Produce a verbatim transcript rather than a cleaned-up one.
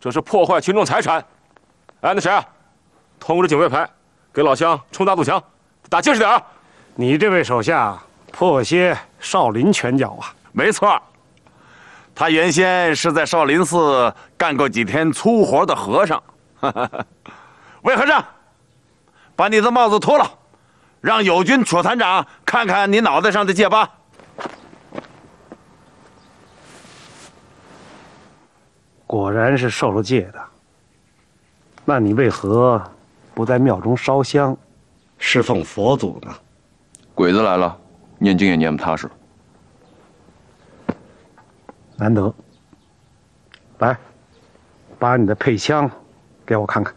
这是破坏群众财产。哎，那谁啊，通知警卫排，给老乡冲大肚墙，打结实点啊！ 你这位手下颇些少林拳脚啊。 没错，他原先是在少林寺干过几天粗活的和尚。魏和尚，把你的帽子脱了，让友军楚团长看看你脑袋上的戒疤。 果然是受了戒的。那你为何不在庙中烧香，侍奉佛祖呢？ 鬼子来了，念经也念不踏实。 难得。来，把你的配枪给我看看。